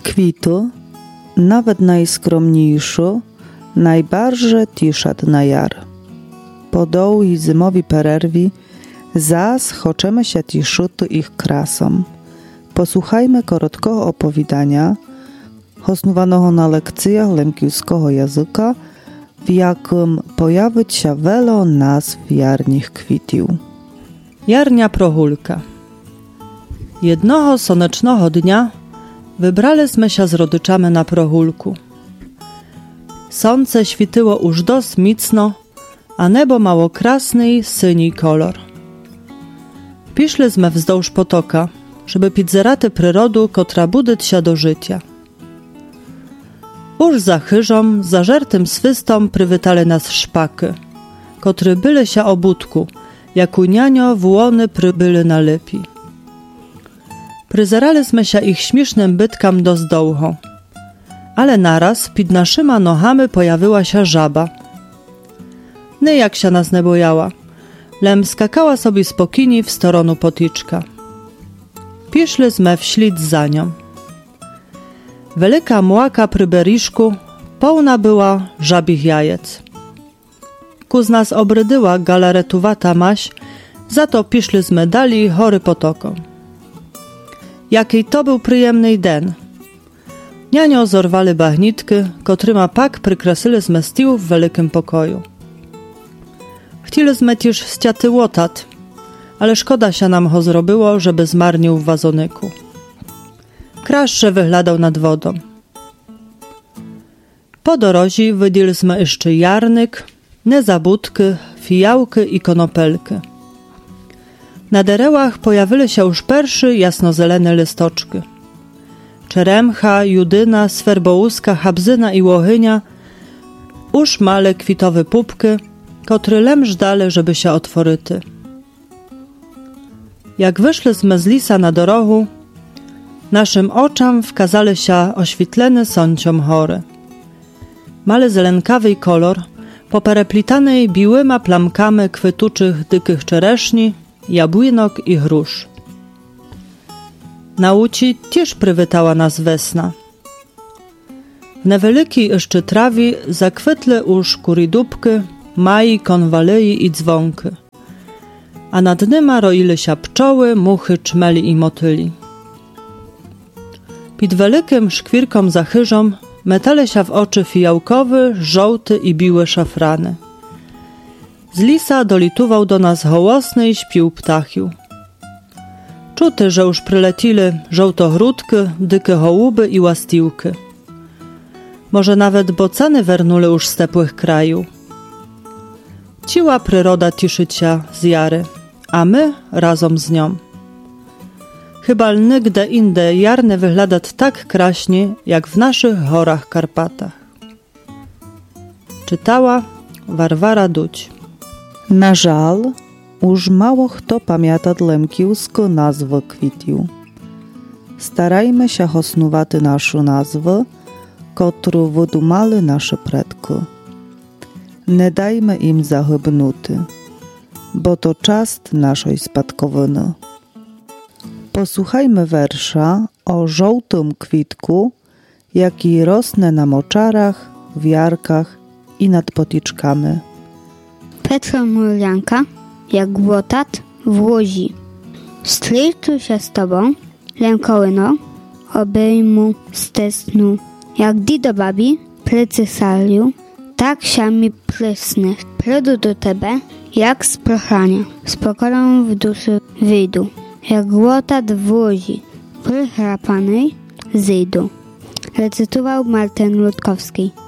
Kwity, nawet najskromniejsze, najbardziej tiszat na jar. Po długiej zimowej przerwie zas chcemy się cieszyć ich krasą. Posłuchajmy krótkiego opowiadania, osnowanego na lekcjach lemkiewskiego języka, w jakim pojawi się wiele nazw jarnych kwitów. Jarnia prochulka. Jednego słonecznego dnia wybraliśmy się z rodyczami na prochulku. Słońce śwityło już dość mocno, a niebo mało krasny syni kolor. Piszliśmy wzdłuż potoka, żeby pizzeraty przyrodu, kotra budyć się do życia. Już za chyżą, zażertym swystom przywitali nas szpaky, kotry byli się o budku, jak unianio włony przybyli na lepi. Przyzeraliśmy się ich śmiesznym bytkam do zdołho, ale naraz pod naszyma nohami pojawiła się żaba. Nie jak się nas nie bojała, lem skakała sobie spokojnie w stronę potyczka. Piszliśmy w ślid za nią. Wielka młaka przy beriszku pełna była żabich jajec. Kuz nas obrydyła galaretowata maś, za to piszliśmy dali chory potoką. Jakiej to był przyjemny den. Nianio zorwali bagnitki, kotryma pak przykreśliliśmy stół w wielkim pokoju. Chcieliśmy też ściaty łotat, ale szkoda się nam ho zrobiło, żeby zmarnił w wazonyku. Kraszcze wyglądał nad wodą. Po dorozi wydzieliśmy jeszcze jarnyk, nezabudki, fijałki i konopelki. Na derełach pojawili się już pierwsze jasnozelene listoczki. Czeremcha, judyna, swerbołuska, habzyna i łochynia już male kwitowe pupki, kotry lem żdale, żeby się otworyty. Jak wyszliśmy z lisa na dorogu, naszym oczom wkazali się oświetlene sąciom chory. Male zelenkawy kolor, popereplitanej biłyma plamkami kwytuczych dykich czereszni, jabłynok i grusz. Na łuci też przywitała nas wesna. W niewielkiej jeszcze trawie zakwitły już kuridubki, maji, konwalei i dzwonki, a nad nyma roili się pczoły, muchy, czmeli i motyli. Pod wielkim szkwirkom za chyżą metali się w oczy fijałkowy, żołty i biły szafrany. Z lisa dolituwał do nas hołosny i śpił ptachiu. Czuty, że już przylecili żołtogródki, dykie hołuby i łastiłki. Może nawet bocany wernuli już z tepłych kraju. Ciła przyroda cieszyć się z jary, a my razem z nią. Chyba nigdy indziej jar nie wygląda tak kraśnie, jak w naszych horach Karpatach. Czytała Warwara Duć. Na żal, już mało kto pamięta lemkiewską nazwę kwitów. Starajmy się osnować naszą nazwę, którą wydumali nasze predki. Nie dajmy im zahybnuty, bo to czas naszej spadkowiny. Posłuchajmy wersza o żółtym kwitku, jaki rosnie na moczarach, w jarkach i nad potyczkami. Petra Murlanka, jak łotat w łodzi. Stryczu się z tobą, lękołyno, obejmu stesnu. Jak di do babi, plecy saliu, tak się mi prysny. Przyjdę do tebe, jak z prochrania, z pokorą w duszy wyjdu. Jak łotat w łodzi, prychrapanej zejdu. Recytował Martin Rutkowski.